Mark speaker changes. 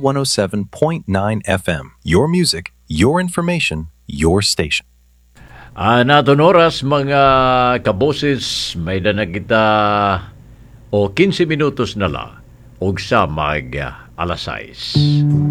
Speaker 1: 107.9 FM. Your music, your information, your station.
Speaker 2: Naton oras mga kaboses, may na kita o 15 minutos na la og sa mag alas 6.